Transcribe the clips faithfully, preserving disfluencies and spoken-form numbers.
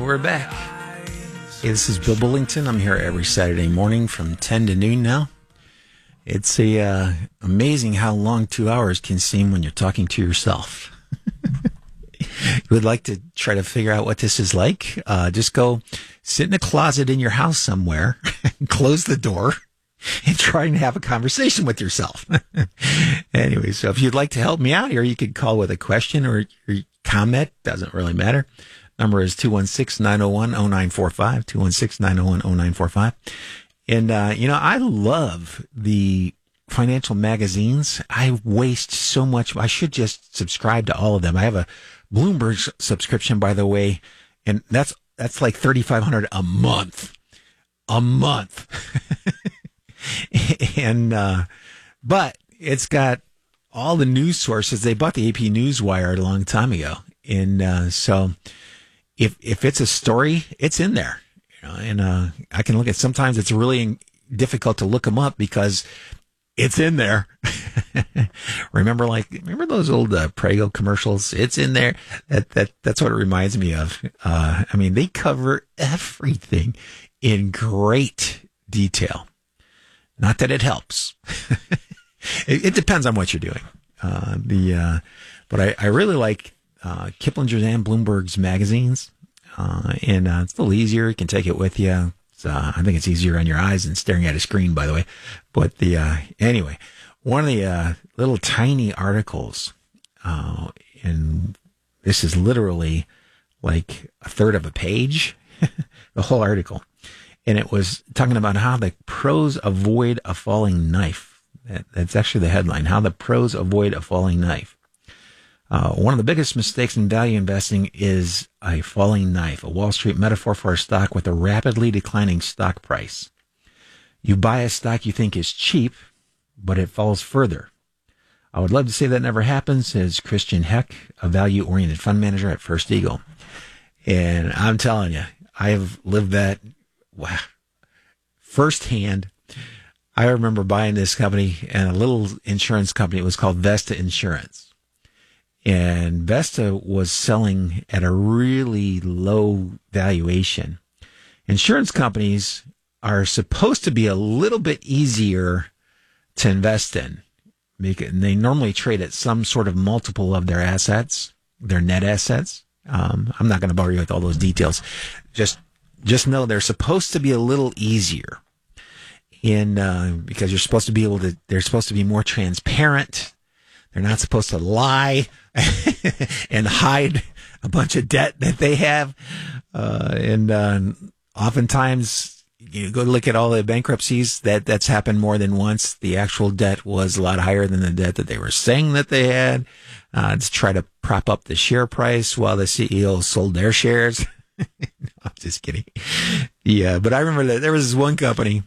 we're back. Hey, this is Bill Bullington. I'm here every Saturday morning from ten to noon now. It's a uh, amazing how long two hours can seem when you're talking to yourself. You would like to try to figure out what this is like? Uh, just go sit in a closet in your house somewhere, close the door, and try and have a conversation with yourself. Anyway, so if you'd like to help me out here, you could call with a question or your comment. Doesn't really matter. Number is two one six, nine oh one, oh nine four five, two one six, nine oh one, oh nine four five. And, uh, you know, I love the financial magazines. I waste so much. I should just subscribe to all of them. I have a Bloomberg subscription, by the way, and that's that's like thirty-five hundred dollars a month. A month. and, uh, but it's got all the news sources. They bought the A P Newswire a long time ago. And, uh, so if, if it's a story, it's in there, you know, and, uh, I can look at, sometimes it's really difficult to look them up because it's in there. remember, like, remember those old uh, Prego commercials? It's in there. That, that, that's what it reminds me of. Uh, I mean, they cover everything in great detail. Not that it helps. it, it depends on what you're doing. Uh, the, uh, but I, I really like, uh, Kiplinger's and Bloomberg's magazines. Uh, and, uh, it's a little easier. You can take it with you. It's, uh, I think it's easier on your eyes than staring at a screen, by the way. But the, uh, anyway, one of the, uh, little tiny articles, uh, and this is literally like a third of a page, the whole article. And it was talking about how the pros avoid a falling knife. That, that's actually the headline, how the pros avoid a falling knife. Uh, one of the biggest mistakes in value investing is a falling knife, a Wall Street metaphor for a stock with a rapidly declining stock price. You buy a stock you think is cheap, but it falls further. I would love to say that never happens, says Christian Heck, a value-oriented fund manager at First Eagle. And I'm telling you, I have lived that wow, firsthand. I remember buying this company and a little insurance company. It was called Vesta Insurance. And Vesta was selling at a really low valuation. Insurance companies are supposed to be a little bit easier to invest in. And they normally trade at some sort of multiple of their assets, their net assets. Um, I'm not going to bore you with all those details. Just Just know they're supposed to be a little easier in, uh, because you're supposed to be able to, they're supposed to be more transparent. They're not supposed to lie and hide a bunch of debt that they have. Uh, and, uh, oftentimes you go look at all the bankruptcies that that's happened more than once. The actual debt was a lot higher than the debt that they were saying that they had, uh, to try to prop up the share price while the C E O sold their shares. No, I'm just kidding. Yeah, but I remember that there was this one company,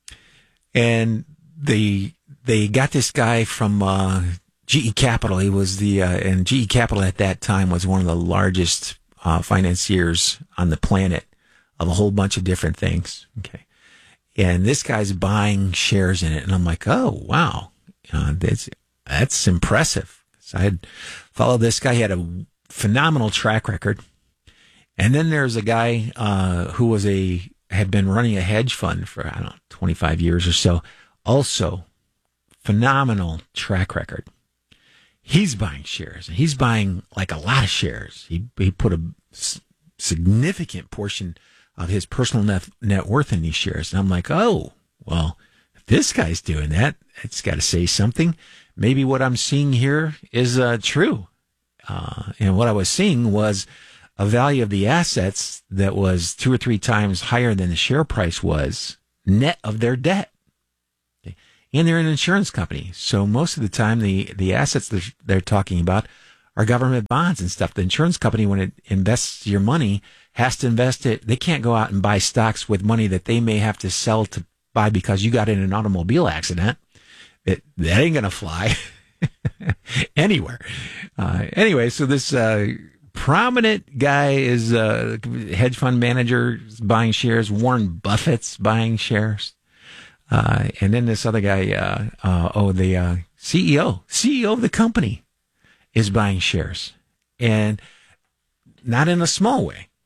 and they they got this guy from uh, G E Capital. He was the uh, and G E Capital at that time was one of the largest uh, financiers on the planet of a whole bunch of different things. Okay, and this guy's buying shares in it, and I'm like, oh wow, uh, that's that's impressive. So I had followed this guy. He had a phenomenal track record. And then there's a guy uh, who was a had been running a hedge fund for, I don't know, twenty-five years or so. Also, phenomenal track record. He's buying shares. He's buying like a lot of shares. He he put a s- significant portion of his personal net, net worth in these shares. And I'm like, oh, well, if this guy's doing that, it's got to say something. Maybe what I'm seeing here is uh, true. Uh, and what I was seeing was a value of the assets that was two or three times higher than the share price was net of their debt. Okay. And they're an insurance company. So most of the time, the, the assets that they're talking about are government bonds and stuff. The insurance company, when it invests your money, has to invest it. They can't go out and buy stocks with money that they may have to sell to buy because you got in an automobile accident. It, that ain't going to fly anywhere. Uh, anyway, so this, uh, prominent guy is a hedge fund manager buying shares. Warren Buffett's buying shares. Uh, and then this other guy, uh, uh, oh, the uh, C E O, C E O of the company is buying shares. And not in a small way.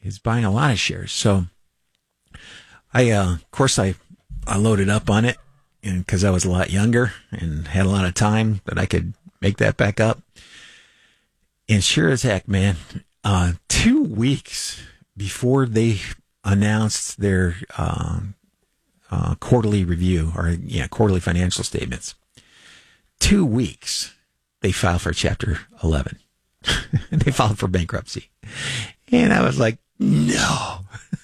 He's buying a lot of shares. So I, uh, of course, I, I loaded up on it, and because I was a lot younger and had a lot of time that I could make that back up. And sure as heck, man, uh, two weeks before they announced their uh, uh, quarterly review or yeah quarterly financial statements, two weeks they filed for Chapter eleven. They filed for bankruptcy, and I was like, no.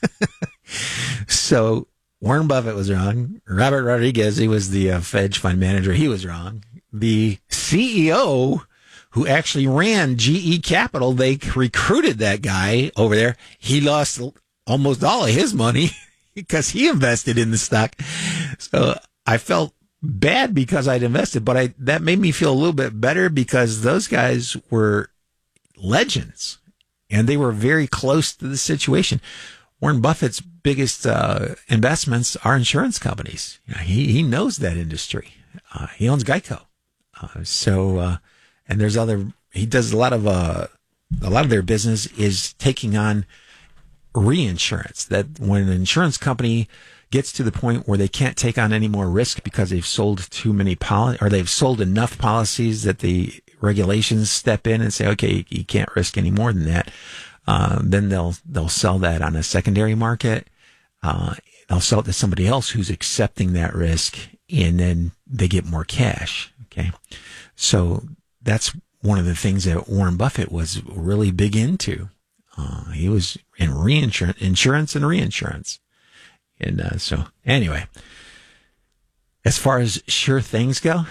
So Warren Buffett was wrong. Robert Rodriguez, he was the uh, Fed fund manager, he was wrong. The C E O who actually ran G E Capital, they recruited that guy over there. He lost almost all of his money because he invested in the stock. So I felt bad because I'd invested, but I that made me feel a little bit better because those guys were legends and they were very close to the situation. Warren Buffett's biggest uh, investments are insurance companies. You know, he he knows that industry. Uh, he owns Geico, uh, so uh, and there's other. He does a lot of uh, a lot of their business is taking on reinsurance. That when an insurance company gets to the point where they can't take on any more risk because they've sold too many poli- or they've sold enough policies that the regulations step in and say, okay, you can't risk any more than that. Uh, then they'll they'll sell that on a secondary market. Uh, they'll sell it to somebody else who's accepting that risk, and then they get more cash. Okay, so that's one of the things that Warren Buffett was really big into. Uh, he was in reinsurance, insurance, and reinsurance, and uh, so anyway, as far as sure things go,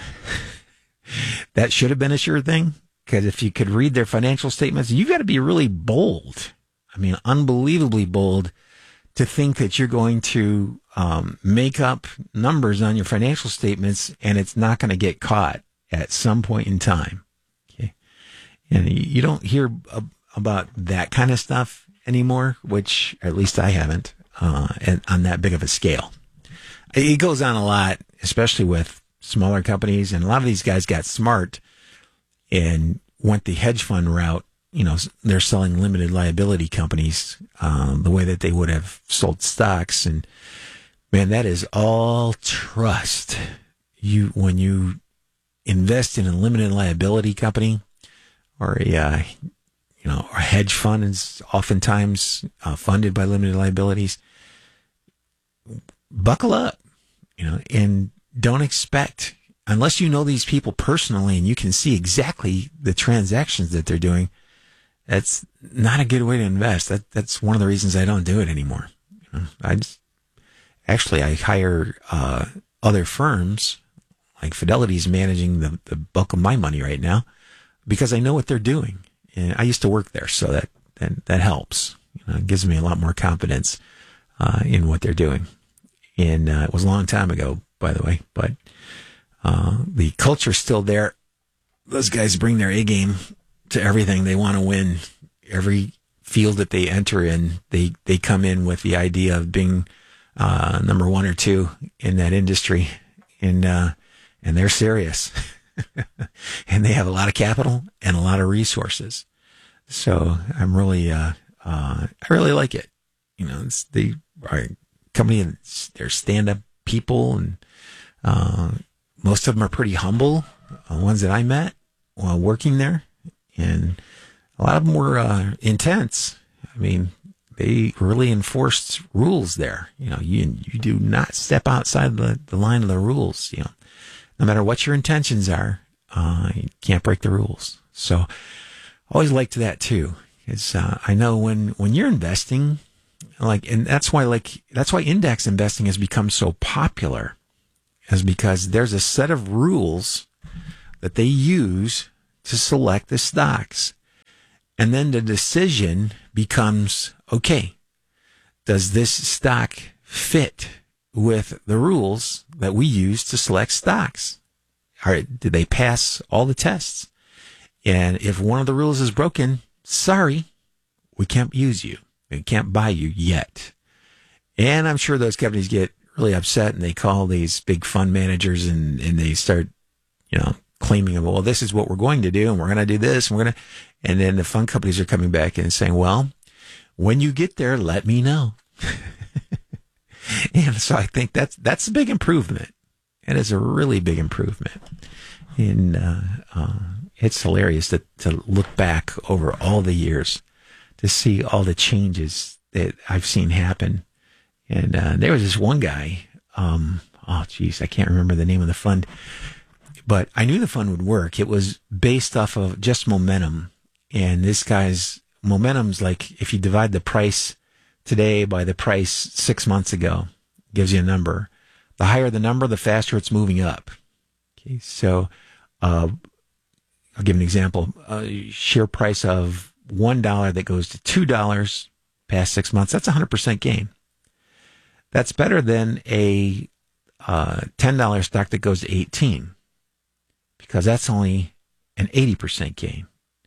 that should have been a sure thing. Because if you could read their financial statements, you've got to be really bold. I mean, unbelievably bold to think that you're going to um, make up numbers on your financial statements and it's not going to get caught at some point in time. Okay, and you don't hear about that kind of stuff anymore, which at least I haven't uh, on that big of a scale. It goes on a lot, especially with smaller companies, and a lot of these guys got smart and went the hedge fund route. You know, they're selling limited liability companies um, the way that they would have sold stocks. And man, that is all trust. You when you invest in a limited liability company or a uh, you know a hedge fund is oftentimes uh, funded by limited liabilities. Buckle up, you know, and don't expect. Unless you know these people personally and you can see exactly the transactions that they're doing, that's not a good way to invest. That that's one of the reasons I don't do it anymore. You know, I just, actually I hire uh, other firms, like Fidelity's managing the, the bulk of my money right now, because I know what they're doing, and I used to work there, so that that, that helps. You know, it gives me a lot more confidence uh, in what they're doing. And uh, it was a long time ago, by the way, but. Uh, the culture's still there. Those guys bring their A game to everything. They want to win every field that they enter in. They, they come in with the idea of being, uh, number one or two in that industry. And, uh, and they're serious and they have a lot of capital and a lot of resources. So I'm really, uh, uh, I really like it. You know, it's the our company, they're stand-up people, and, uh, most of them are pretty humble, uh, ones that I met while working there. And a lot of them were uh, intense. I mean, they really enforced rules there. You know, you you do not step outside the, the line of the rules. You know, no matter what your intentions are, uh, you can't break the rules. So always liked that too. It's, uh, I know when, when you're investing, like, and that's why, like, that's why index investing has become so popular. Is because there's a set of rules that they use to select the stocks. And then the decision becomes, okay, does this stock fit with the rules that we use to select stocks? All right, did they pass all the tests? And if one of the rules is broken, sorry, we can't use you. We can't buy you yet. And I'm sure those companies get really upset and they call these big fund managers and, and they start, you know, claiming, well, this is what we're going to do and we're going to do this and we're going to, and then the fund companies are coming back and saying, well, when you get there, let me know. And so I think that's that's a big improvement. It is a really big improvement. And uh, uh, it's hilarious to, to look back over all the years to see all the changes that I've seen happen. And uh, there was this one guy, um, oh, geez, I can't remember the name of the fund, but I knew the fund would work. It was based off of just momentum. And this guy's momentum's like if you divide the price today by the price six months ago, gives you a number. The higher the number, the faster it's moving up. Okay, so uh, I'll give an example. A share price of one dollar that goes to two dollars past six months, that's a one hundred percent gain. That's better than a uh, ten dollar stock that goes to eighteen, because that's only an eighty percent gain.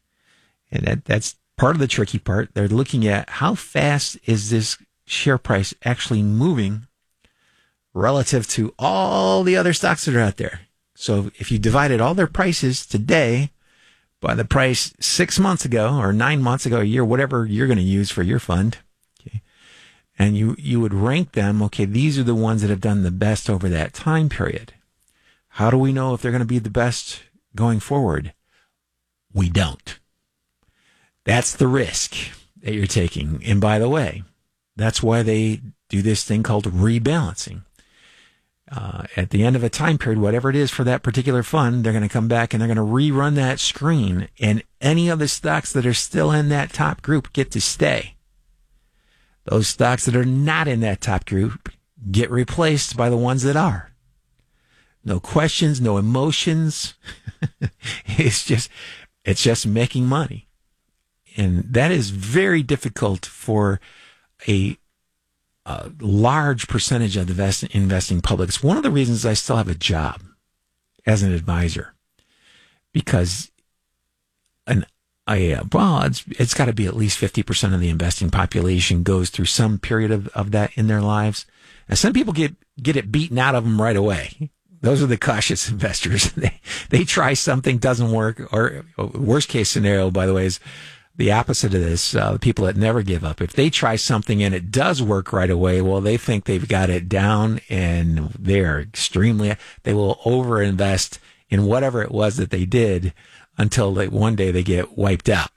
And that, that's part of the tricky part. They're looking at how fast is this share price actually moving relative to all the other stocks that are out there. So if you divided all their prices today by the price six months ago or nine months ago, a year, whatever you're going to use for your fund, okay, and you, you would rank them, okay, these are the ones that have done the best over that time period. How do we know if they're going to be the best going forward? We don't. That's the risk that you're taking. And by the way, that's why they do this thing called rebalancing. Uh, at the end of a time period, whatever it is for that particular fund, they're going to come back and they're going to rerun that screen, and any of the stocks that are still in that top group get to stay. Those stocks that are not in that top group get replaced by the ones that are. No questions, no emotions. It's just, it's just making money. And that is very difficult for a a large percentage of the invest, investing public. It's one of the reasons I still have a job as an advisor, because an I, uh, well, it's it's got to be at least fifty percent of the investing population goes through some period of, of that in their lives. And some people get, get it beaten out of them right away. Those are the cautious investors. They, they try something, doesn't work, or worst case scenario, by the way, is the opposite of this, uh, the people that never give up. If they try something and it does work right away, well, they think they've got it down, and they are extremely, they will overinvest in whatever it was that they did until they, one day they get wiped out.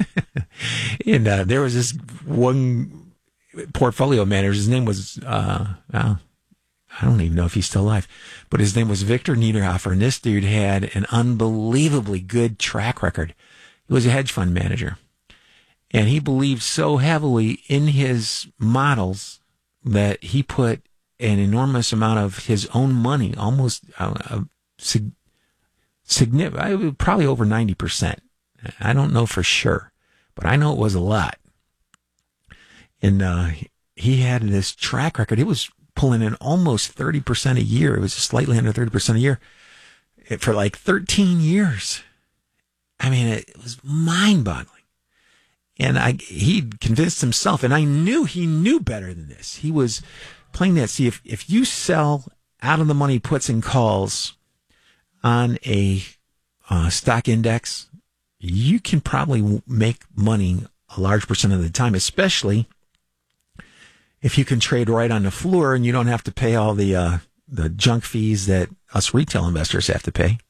And uh, there was this one portfolio manager, his name was, uh, well, I don't even know if he's still alive, but his name was Victor Niederhofer, and this dude had an unbelievably good track record. He was a hedge fund manager. And he believed so heavily in his models that he put an enormous amount of his own money, almost uh, sig- significant, probably over ninety percent. I don't know for sure, but I know it was a lot. And uh, he had this track record. It was pulling in almost thirty percent a year. It was slightly under thirty percent a year for like thirteen years. I mean, it was mind-boggling. And I, he convinced himself, and I knew he knew better than this. He was playing that. See, if, if you sell out of the money puts and calls on a uh, stock index, you can probably make money a large percent of the time, especially if you can trade right on the floor and you don't have to pay all the uh, the junk fees that us retail investors have to pay.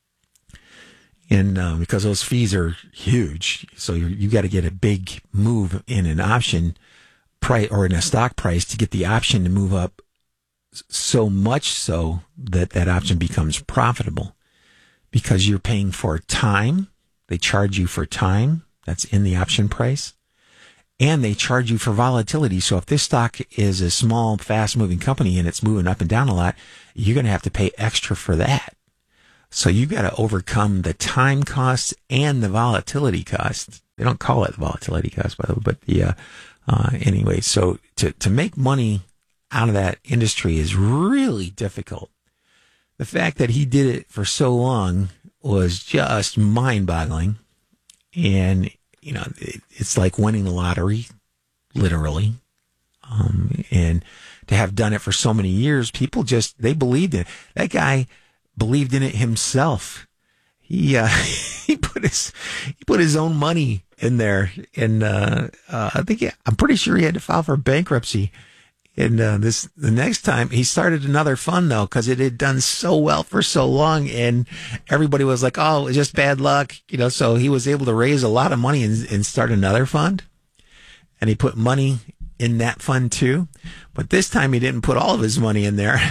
And uh, because those fees are huge, so you you got to get a big move in an option price or in a stock price to get the option to move up so much so that that option becomes profitable, because you're paying for time. They charge you for time. That's in the option price. And they charge you for volatility. So if this stock is a small, fast-moving company and it's moving up and down a lot, you're going to have to pay extra for that. So you got to overcome the time costs and the volatility costs. They don't call it the volatility cost, by the way, but the uh, uh, anyway. So to to make money out of that industry is really difficult. The fact that he did it for so long was just mind-boggling, and you know it, it's like winning the lottery, literally. Um, and to have done it for so many years, people just they believed in it. That guy believed in it himself. he uh, he put his he put his own money in there, and uh, uh, I think he, I'm pretty sure he had to file for bankruptcy. And uh, this the next time he started another fund though, because it had done so well for so long, and everybody was like, "Oh, it's just bad luck," you know. So he was able to raise a lot of money and, and start another fund, and he put money in that fund too. But this time he didn't put all of his money in there.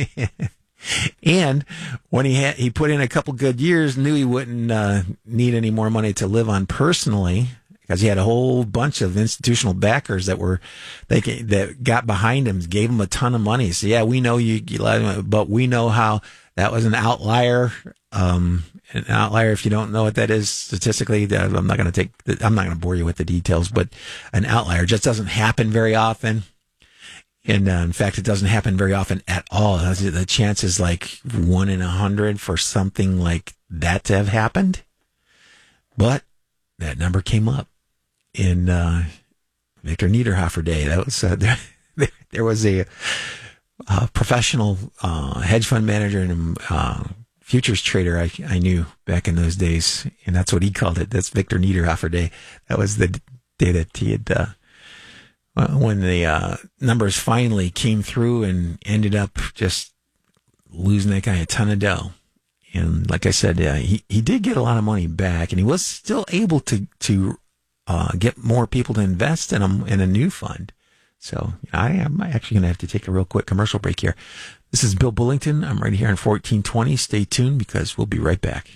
And when he had he put in a couple good years, knew he wouldn't uh, need any more money to live on personally, because he had a whole bunch of institutional backers that were they that got behind him, gave him a ton of money. So yeah, we know you, you but we know how that was an outlier. Um, an outlier, if you don't know what that is statistically, I'm not going to take. I'm not going to bore you with the details, but an outlier just doesn't happen very often. And uh, in fact, it doesn't happen very often at all. The chance is like one in a hundred for something like that to have happened. But that number came up in uh, Victor Niederhofer Day. That was uh, there, there was a, a professional uh, hedge fund manager and uh, futures trader I, I knew back in those days, and that's what he called it. That's Victor Niederhofer Day. That was the day that he had. Uh, when the uh, numbers finally came through and ended up just losing that guy a ton of dough. And like I said, uh, he, he did get a lot of money back, and he was still able to to uh, get more people to invest in a, in a new fund. So I am actually going to have to take a real quick commercial break here. This is Bill Bullington. I'm right here on fourteen twenty. Stay tuned because we'll be right back.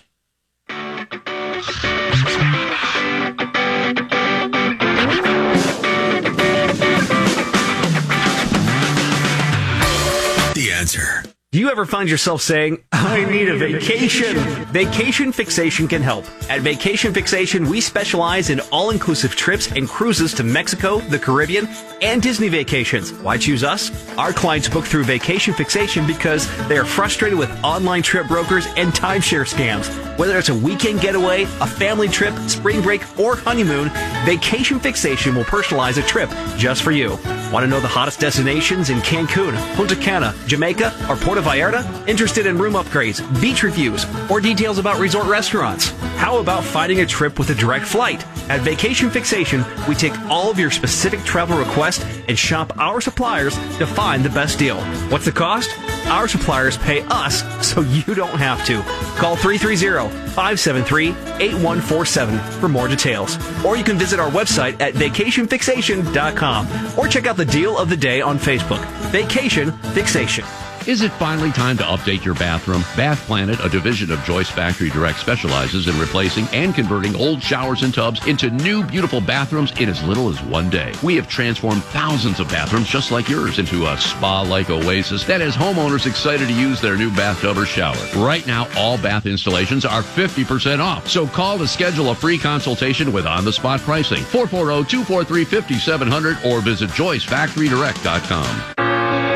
The Answer. Do you ever find yourself saying, I need a vacation? Vacation Fixation can help. At Vacation Fixation, we specialize in all-inclusive trips and cruises to Mexico, the Caribbean, and Disney vacations. Why choose us? Our clients book through Vacation Fixation because they are frustrated with online trip brokers and timeshare scams. Whether it's a weekend getaway, a family trip, spring break, or honeymoon, Vacation Fixation will personalize a trip just for you. Want to know the hottest destinations in Cancun, Punta Cana, Jamaica, or Puerto Vallarta? Interested in room upgrades, beach reviews, or details about resort restaurants? How about finding a trip with a direct flight? At Vacation Fixation, we take all of your specific travel requests and shop our suppliers to find the best deal. What's the cost? Our suppliers pay us so you don't have to. Call three three zero, five seven three, eight one four seven for more details. Or you can visit our website at vacation fixation dot com or check out the deal of the day on Facebook. Vacation Fixation. Is it finally time to update your bathroom? Bath Planet, a division of Joyce Factory Direct, specializes in replacing and converting old showers and tubs into new, beautiful bathrooms in as little as one day. We have transformed thousands of bathrooms just like yours into a spa-like oasis that has homeowners excited to use their new bathtub or shower. Right now, all bath installations are fifty percent off. So call to schedule a free consultation with on-the-spot pricing. four four zero, two four three, five seven zero zero or visit joyce factory direct dot com.